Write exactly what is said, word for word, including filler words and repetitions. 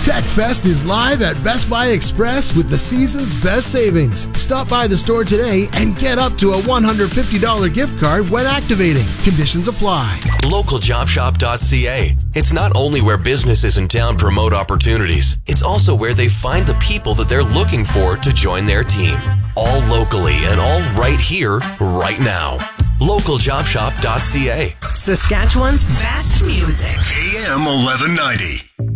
TechFest is live at Best Buy Express with the season's best savings. Stop by the store today and get up to a one hundred fifty dollars gift card when activating. Conditions apply. local job shop dot c a. It's not only where businesses in town promote opportunities, it's also where they find the people that they're looking for to join their team. All locally and all right here, right now. local job shop dot c a. Saskatchewan's best music. A M eleven ninety.